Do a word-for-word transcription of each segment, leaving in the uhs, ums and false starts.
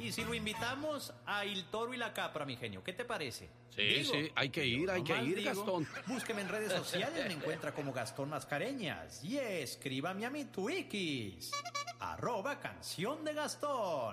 ¿Y si lo invitamos a Il Toro y la Capra, mi genio? ¿Qué te parece? Sí, digo, sí, hay que ir, hay que ir, digo, Gastón. Búsqueme en redes sociales, me encuentra como Gastón Mascareñas. Y escríbame a mi Twikis, arroba canción de Gastón.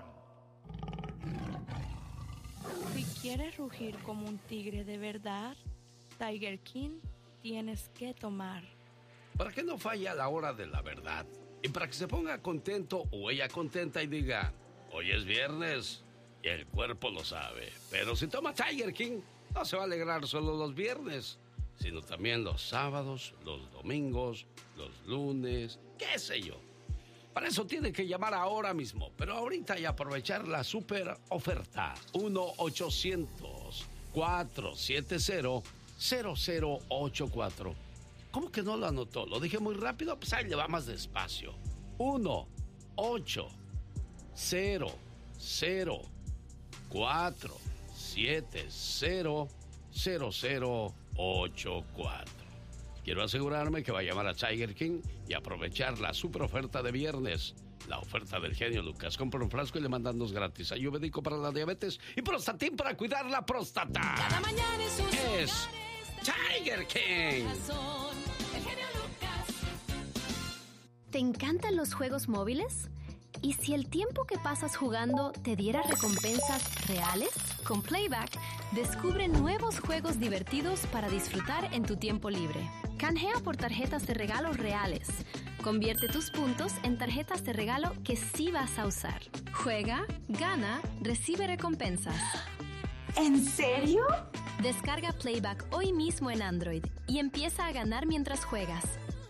Si quieres rugir como un tigre de verdad, Tiger King tienes que tomar. Para que no falle a la hora de la verdad. Y para que se ponga contento o ella contenta y diga, hoy es viernes y el cuerpo lo sabe. Pero si toma Tiger King, no se va a alegrar solo los viernes, sino también los sábados, los domingos, los lunes, qué sé yo. Para eso tiene que llamar ahora mismo, pero ahorita y aprovechar la super oferta. uno ochocientos, cuatrocientos setenta, cero cero ocho cuatro. ¿Cómo que no lo anotó? ¿Lo dije muy rápido? Pues ahí le va más despacio. uno ocho cero cero cuatro siete cero cero cero ocho cuatro. Quiero asegurarme que va a llamar a Tiger King y aprovechar la super oferta de viernes. La oferta del genio Lucas. Compra un frasco y le mandan dos gratis. Ayurvédico para la diabetes y Prostatin para cuidar la próstata. Cada mañana en sus es Tiger King. El genio Lucas. ¿Te encantan los juegos móviles? ¿Y si el tiempo que pasas jugando te diera recompensas reales? Con Playback, descubre nuevos juegos divertidos para disfrutar en tu tiempo libre. Canjea por tarjetas de regalo reales. Convierte tus puntos en tarjetas de regalo que sí vas a usar. Juega, gana, recibe recompensas. ¿En serio? Descarga Playback hoy mismo en Android y empieza a ganar mientras juegas.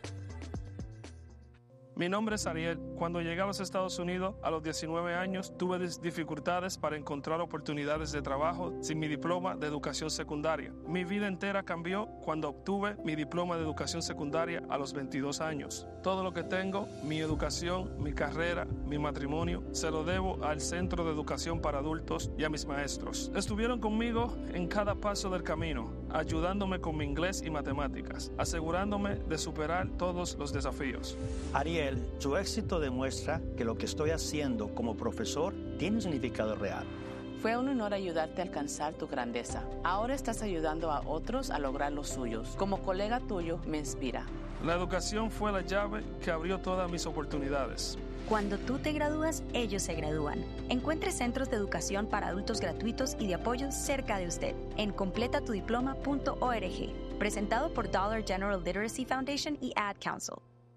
Mi nombre es Ariel. Cuando llegué a los Estados Unidos a los diecinueve años, tuve dificultades para encontrar oportunidades de trabajo sin mi diploma de educación secundaria. Mi vida entera cambió cuando obtuve mi diploma de educación secundaria a los veintidós años. Todo lo que tengo, mi educación, mi carrera, mi matrimonio, se lo debo al Centro de Educación para Adultos y a mis maestros. Estuvieron conmigo en cada paso del camino, ayudándome con mi inglés y matemáticas, asegurándome de superar todos los desafíos. Ariel, tu éxito demuestra que lo que estoy haciendo como profesor tiene un significado real. Fue un honor ayudarte a alcanzar tu grandeza. Ahora estás ayudando a otros a lograr los suyos. Como colega tuyo, me inspira. La educación fue la llave que abrió todas mis oportunidades. Cuando tú te gradúas, ellos se gradúan. Encuentre centros de educación para adultos gratuitos y de apoyo cerca de usted en completa tu diploma punto org. Presentado por Dollar General Literacy Foundation y Ad Council.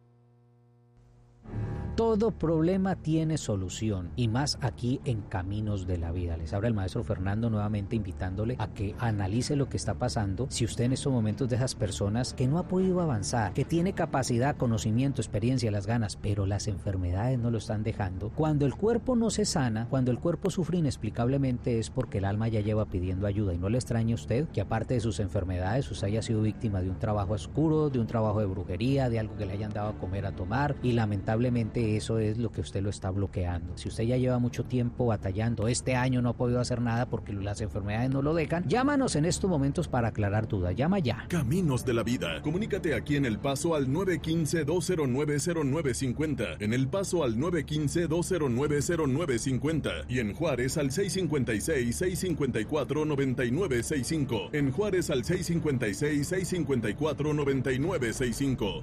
Todo problema tiene solución, y más aquí en Caminos de la Vida. Les habla el maestro Fernando nuevamente invitándole a que analice lo que está pasando. Si usted en estos momentos de esas personas que no ha podido avanzar, que tiene capacidad, conocimiento, experiencia, las ganas, pero las enfermedades no lo están dejando. Cuando el cuerpo no se sana, cuando el cuerpo sufre inexplicablemente, es porque el alma ya lleva pidiendo ayuda. Y no le extraña a usted que aparte de sus enfermedades, usted haya sido víctima de un trabajo oscuro, de un trabajo de brujería, de algo que le hayan dado a comer, a tomar, y lamentablemente eso es lo que usted lo está bloqueando. Si usted ya lleva mucho tiempo batallando, este año no ha podido hacer nada porque las enfermedades no lo dejan, llámanos en estos momentos para aclarar dudas. Llama ya. Caminos de la Vida. Comunícate aquí en El Paso al nueve uno cinco, dos cero nueve, cero nueve cinco cero, en El Paso al nueve uno cinco, dos cero nueve, cero nueve cinco cero y en Juárez al seis cinco seis, seis cinco cuatro, nueve nueve seis cinco. En Juárez al seis cinco seis, seis cinco cuatro, nueve nueve seis cinco.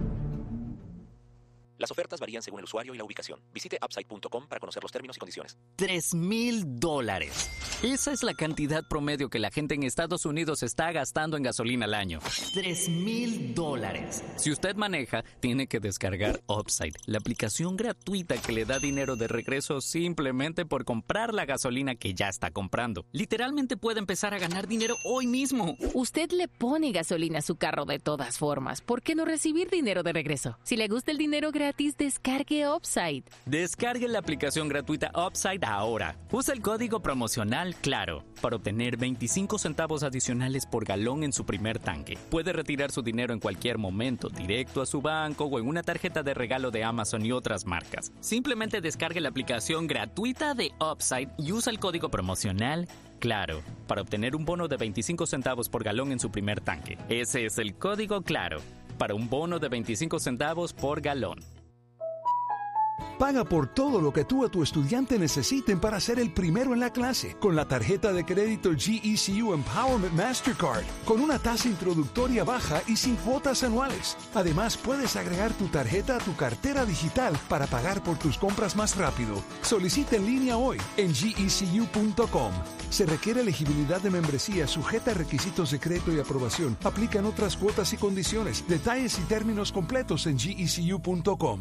Las ofertas varían según el usuario y la ubicación. Visite upside punto com para conocer los términos y condiciones. Tres mil dólares. Esa es la cantidad promedio que la gente en Estados Unidos está gastando en gasolina al año. Tres mil dólares. Si usted maneja, tiene que descargar Upside, la aplicación gratuita que le da dinero de regreso simplemente por comprar la gasolina que ya está comprando. Literalmente puede empezar a ganar dinero hoy mismo. Usted le pone gasolina a su carro de todas formas. ¿Por qué no recibir dinero de regreso? Si le gusta el dinero gratis, descargue Upside. Descargue la aplicación gratuita Upside ahora. Usa el código promocional CLARO para obtener veinticinco centavos adicionales por galón en su primer tanque. Puede retirar su dinero en cualquier momento, directo a su banco o en una tarjeta de regalo de Amazon y otras marcas. Simplemente descargue la aplicación gratuita de Upside y usa el código promocional CLARO para obtener un bono de veinticinco centavos por galón en su primer tanque. Ese es el código CLARO para un bono de veinticinco centavos por galón. Paga por todo lo que tú o tu estudiante necesiten para ser el primero en la clase con la tarjeta de crédito G E C U Empowerment Mastercard, con una tasa introductoria baja y sin cuotas anuales. Además, puedes agregar tu tarjeta a tu cartera digital para pagar por tus compras más rápido. Solicita en línea hoy en G E C U punto com. Se requiere elegibilidad de membresía sujeta a requisitos de crédito y aprobación. Aplican otras cuotas y condiciones. Detalles y términos completos en G E C U punto com.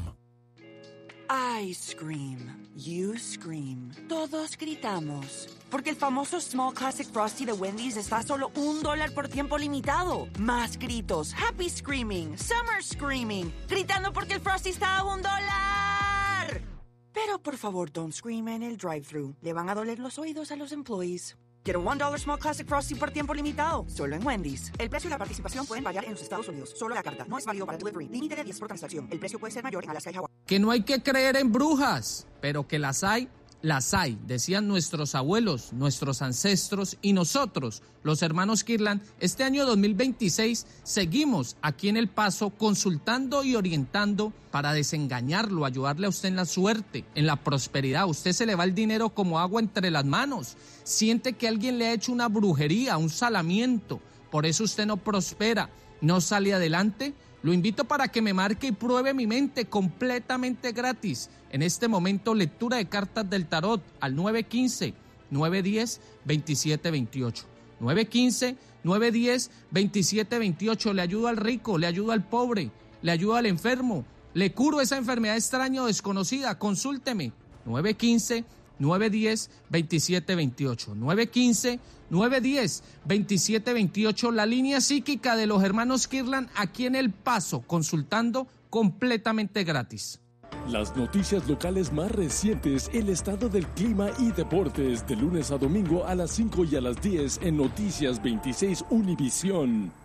I scream, you scream, todos gritamos. Porque el famoso Small Classic Frosty de Wendy's está a solo un dólar por tiempo limitado. Más gritos, happy screaming, summer screaming, gritando porque el Frosty está a un dólar. Pero por favor, don't scream en el drive-thru. Le van a doler los oídos a los employees. Quiero un one dollar Small Classic Frosty por tiempo limitado, solo en Wendy's. El precio y la participación pueden variar en los Estados Unidos. Solo la carta. No es válido para delivery. Límite de diez por transacción. El precio puede ser mayor en Alaska y Hawái. Que no hay que creer en brujas, pero que las hay, las hay, decían nuestros abuelos, nuestros ancestros y nosotros, los hermanos Kirtland. Este año dos mil veintiséis seguimos aquí en El Paso consultando y orientando para desengañarlo, ayudarle a usted en la suerte, en la prosperidad. Usted se le va el dinero como agua entre las manos, siente que alguien le ha hecho una brujería, un salamiento, por eso usted no prospera, no sale adelante. Lo invito para que me marque y pruebe mi mente completamente gratis. En este momento, lectura de cartas del tarot al nueve uno cinco, nueve uno cero, dos siete dos ocho. nueve uno cinco, nueve uno cero, dos siete dos ocho. Le ayudo al rico, le ayudo al pobre, le ayudo al enfermo, le curo esa enfermedad extraña o desconocida. Consúlteme. nueve uno cinco, nueve uno cero, dos siete dos ocho. nueve uno cinco, nueve uno cero, dos siete dos ocho, la línea psíquica de los hermanos Kirtland aquí en El Paso, consultando completamente gratis. Las noticias locales más recientes, el estado del clima y deportes, de lunes a domingo a las cinco y a las diez en Noticias veintiséis Univisión.